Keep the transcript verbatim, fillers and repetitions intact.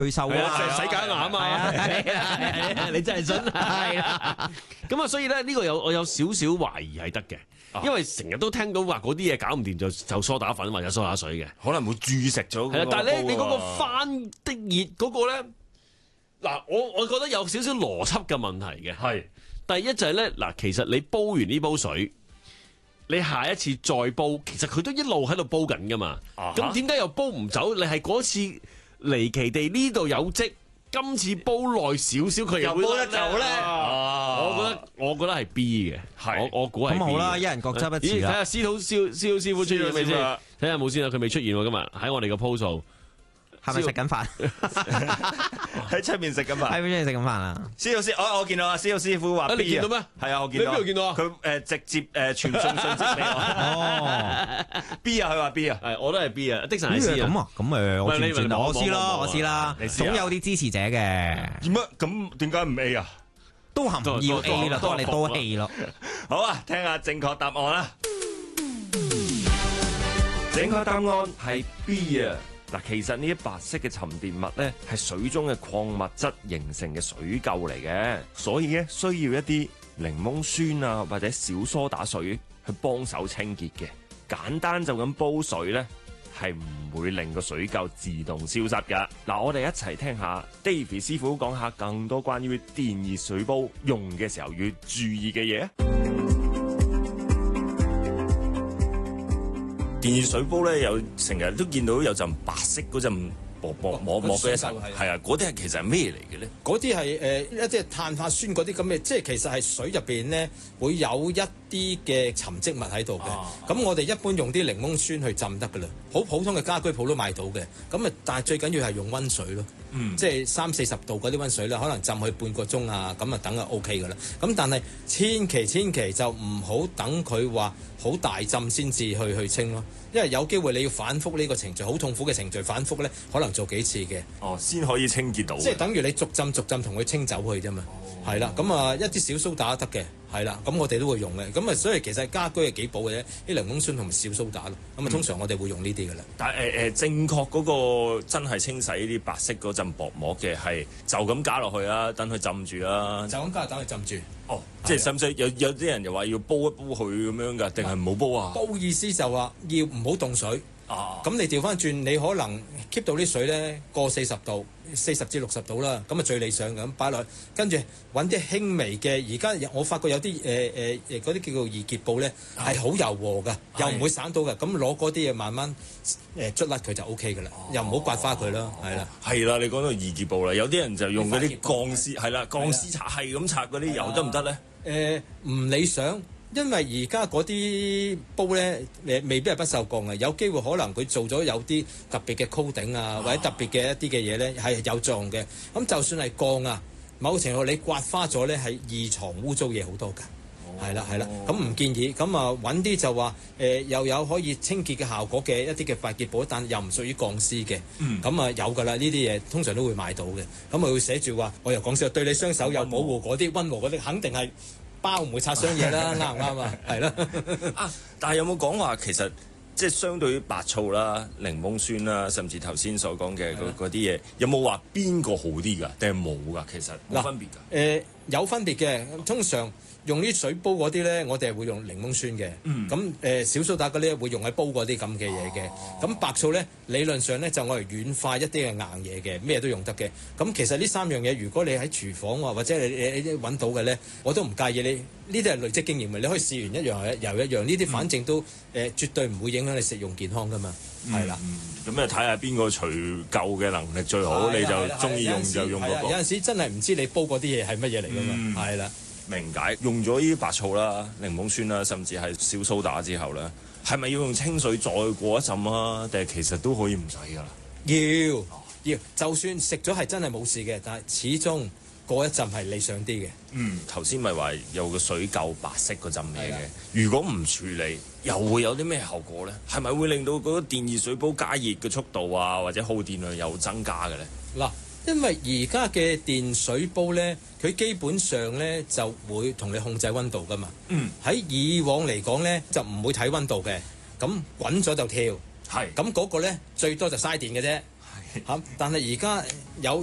巨獸啊， 洗假牙啊嘛， 係啊，你真係真係啦。 咁啊，所以咧呢個有我有少少懷疑係得嘅，因為成日都聽到話嗰啲嘢搞唔掂就就梳打粉或者梳打水嘅， 可能會注食咗。 係啦，但係咧你嗰個翻的熱嗰個咧，嗱我我覺得有少少邏輯嘅問題嘅。 係第一就係咧嗱，其實你煲完呢煲水，你下一次再煲，其實佢都一路喺度煲緊噶嘛。咁點解又煲唔走？你係嗰次離奇地呢度有積，今次煲耐少少佢又煲得走咧？ 我覺得我覺得係 B 嘅， 係我我估係 B 嘅。 咁好啦，一人各執一詞咦，睇啦。 下司徒司司徒師傅出現未先？睇下有冇先啊？佢未出現喎，今日喺我哋嘅 post 數。 係咪食緊飯？ 喺出面食緊飯。 喺邊度食緊飯啊？ 施老師，我我見到啊，施老師傅話 B 啊， 你見到咩？ 係啊，我見到。 你邊度見到啊？ 佢誒直接誒傳送信息俾我。 哦 B 啊，佢話 B 啊。 係，我都係 B 啊，的神係 C 啊。 咁啊，咁誒，我轉轉，我知啦，我知啦， 你試下總有啲支持者嘅。 點解咁？點解唔 A 啊？ 都含唔要 A 啦，都係你多 A 咯。 好啊，聽下正確答案啦。正確答案係 B 啊！嗱，其實呢啲白色嘅沉澱物咧，係水中嘅礦物質形成嘅水垢嚟嘅，所以咧需要一啲檸檬酸啊或者小蘇打水去幫手清潔嘅。簡單就咁煲水咧，係唔會令個水垢自動消失噶。嗱，我哋一齊聽下 David 師傅講下更多關於電熱水煲用嘅時候要注意嘅嘢。電熱水煲咧，有成日都見到有陣白色嗰陣薄薄膜膜嘅一層，係啊，嗰啲係其實係咩嚟嘅咧？ 嗰啲係誒一啲碳化酸嗰啲咁嘅，即係其實係水入邊咧會有一啲嘅沉積物喺度嘅。咁、啊、我哋一般用啲檸檬酸去浸得噶啦，好普通嘅家居鋪都買到嘅。咁啊，但係最緊要係用溫水咯，嗯、即係三四十度嗰啲溫水咧，可能浸去半個鐘啊，咁啊等就 O K 噶啦。咁但係千祈千祈就唔好等佢話好大浸先至去去清咯，因為有機會你要反覆呢個程序，好痛苦嘅程序，反覆咧可能做幾次嘅。 哦，先可以清潔到。即係等於你逐浸逐浸同佢清走去啫嘛。係啦、哦，咁啊一啲小蘇打得嘅，係啦，咁我哋都會用嘅。咁啊，所以其實家居係幾補嘅啫，啲檸檬酸同埋小蘇打咯。咁啊，通常我哋會用呢啲噶啦。 但係誒誒，正確嗰個真係清洗呢啲白色嗰陣薄膜嘅係就咁加落去啊，等佢浸住啊。 就咁加，等佢浸住。 哦，即係使唔使有有啲人又話要煲一煲佢咁樣㗎，定係唔好煲啊？ 煲意思就話要唔好凍水。 啊！ 咁你調翻轉，你可能 keep 到啲水咧過四十度，四十至六十度啦，咁啊最理想嘅咁擺落去，跟住揾啲輕微嘅。而家我發覺有啲誒誒誒嗰啲叫做易潔布咧，係好柔和㗎，又唔會散到㗎。咁攞嗰啲嘢慢慢誒捽甩佢就 O K 㗎啦，又唔好刮花佢啦，係啦。 係啦，你講到易潔布啦，有啲人就用嗰啲鋼絲，係啦，鋼絲擦係咁擦嗰啲油得唔得咧？ 誒唔理想。因為而家嗰啲煲咧，誒未必係不鏽鋼嘅，有機會可能佢做咗有啲特別嘅 coating 啊，或者特別嘅一啲嘅嘢咧，係有作用嘅。咁就算係鋼啊，某程度你刮花咗咧，係易藏污糟嘢好多㗎。係啦係啦，咁唔建議。咁啊揾啲就話誒、呃、又有可以清潔嘅效果嘅一啲嘅白潔布，但又唔屬於鋼絲嘅。咁啊、嗯、有㗎啦，呢啲嘢通常都會買到嘅。咁啊會寫住話，我又講笑，對你雙手有保護嗰啲溫和嗰啲，肯定係。包唔會擦傷嘢啦，啱唔啱啊？係啦。 啊，但係有冇講話其實即係相對於白醋啦、檸檬酸啦，甚至頭先所講嘅嗰啲嘢，有冇話邊個好啲㗎？定係冇㗎？其實冇分別㗎。誒、 呃、有分別嘅，通常。用啲水煲嗰啲咧，我哋係會用檸檬酸嘅。咁誒、嗯、小蘇打嗰啲會用喺煲嗰啲咁嘅嘢嘅。咁、哦、白醋咧，理論上咧就我嚟軟化一啲嘅硬嘢嘅，咩都用得嘅。咁其實呢三樣嘢，如果你喺廚房啊，或者你你你揾到嘅咧，我都唔介意你。呢啲係累積經驗嘅，你可以試完一樣又一樣。呢啲反正都誒、嗯呃、絕對唔會影響你食用健康噶嘛。係啦、 嗯，咁誒睇下邊個除舊嘅能力最好，你就中意用就用嗰個。 有陣時真係唔知你煲嗰啲嘢係乜嘢嚟噶嘛。係啦、嗯。 明解，用咗呢啲白醋啦、檸檬酸啦，甚至係小蘇打之後咧，係咪要用清水再過一陣啊？定係其實都可以唔使噶啦？ 要要，就算食咗係真係冇事嘅，但係始終過一陣係理想啲嘅。 嗯，頭先咪話有個水垢白色嗰陣味嘅，如果唔處理，又會有啲咩後果咧？係咪會令到嗰個電熱水煲加熱嘅速度啊，或者耗電量又增加嘅咧？ 嗱。因為而家嘅電水煲咧，佢基本上咧就會同你控制溫度噶嘛。嗯。喺以往嚟講咧，就唔會睇溫度嘅，咁滾咗就跳。係。咁嗰個咧最多就嘥電嘅啫。係。 嚇，但係而家有